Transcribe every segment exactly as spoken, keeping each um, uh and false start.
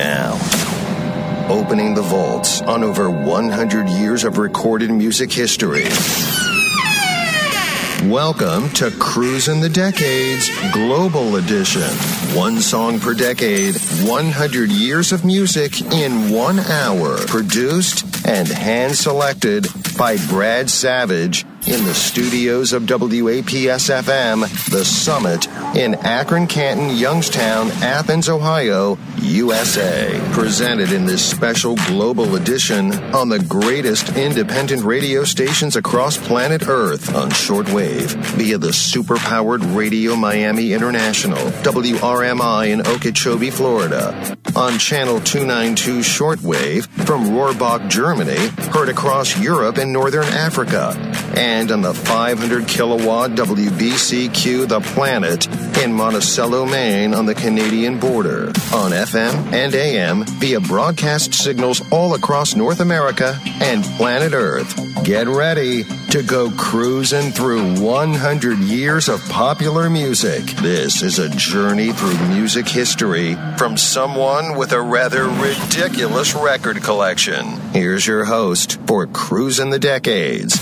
Now, opening the vaults on over one hundred years of recorded music history. Welcome to Cruisin' the Decades Global Edition. One song per decade, one hundred years of music in one hour. Produced and hand-selected by Brad Savage in the studios of W A P S F M, The Summit in Akron, Canton, Youngstown, Athens, Ohio, U S A. Presented in this special global edition on the greatest independent radio stations across planet Earth on shortwave via the super-powered Radio Miami International, W R M I in Okeechobee, Florida. On channel two ninety-two shortwave from Rohrbach, Germany, heard across Europe and Northern Africa. And on the five hundred kilowatt W B C Q The Planet in Monticello, Maine on the Canadian border. On F M and A M via broadcast signals all across North America and planet Earth. Get ready to go cruising through one hundred years of popular music. This is a journey through music history from someone with a rather ridiculous record collection. Here's your host for Cruisin' the Decades,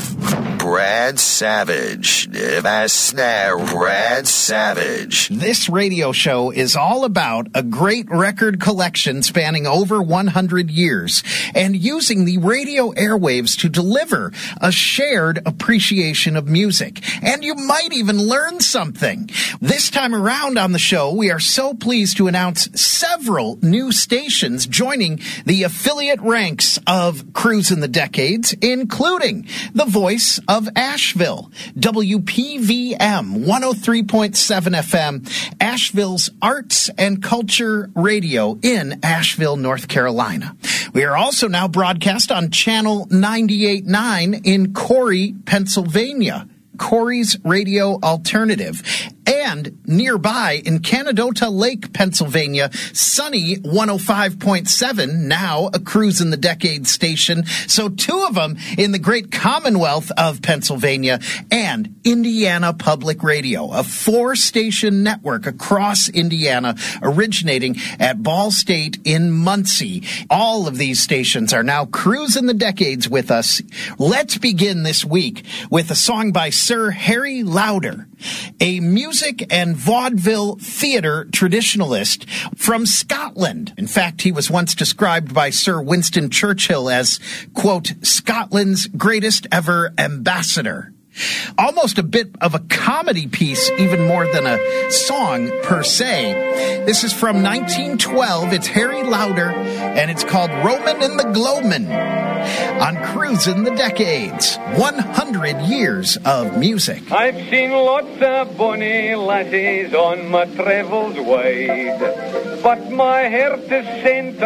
Brad Savage. That's Brad Savage. This radio show is all about a great record collection spanning over one hundred years and using the radio airwaves to deliver a shared appreciation of music. And you might even learn something. This time around on the show, we are so pleased to announce several new stations joining the affiliate ranks of Cruisin' the Decades, including the voice of Asheville, W P V M one oh three point seven F M, Asheville's arts and culture radio in Asheville, North Carolina. We are also now broadcast on channel ninety-eight point nine in Corey, Pennsylvania, Corey's Radio Alternative. And nearby in Canadota Lake, Pennsylvania, Sunny one oh five point seven, now a Cruisin' the Decade station. So two of them in the great Commonwealth of Pennsylvania, and Indiana Public Radio, a four-station network across Indiana originating at Ball State in Muncie. All of these stations are now Cruisin' the Decades with us. Let's begin this week with a song by Sir Harry Lauder, a music and vaudeville theater traditionalist from Scotland. In fact, he was once described by Sir Winston Churchill as, quote, Scotland's greatest ever ambassador. Almost a bit of a comedy piece, even more than a song per se. This is from nineteen twelve. It's Harry Lauder, and it's called Roman and the Gloamin' on Cruisin' the Decades. one hundred years of music. I've seen lots of bonny lasses on my travels wide, but my heart is sent